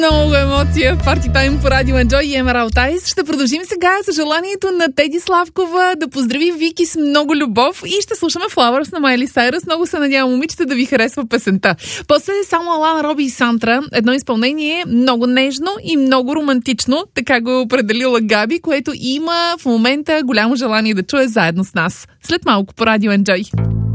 Много емоция в Party Time по Радио Enjoy и Emerald Eyes. Ще продължим сега с желанието на Теди Славкова да поздрави Вики с много любов и ще слушаме Flowers на Майли Сайръс. Много се надявам, момичета, да ви харесва песента. После само Алана Роби и Сантра. Едно изпълнение много нежно и много романтично. Така го определила Габи, което има в момента голямо желание да чуе заедно с нас. След малко по Радио Enjoy.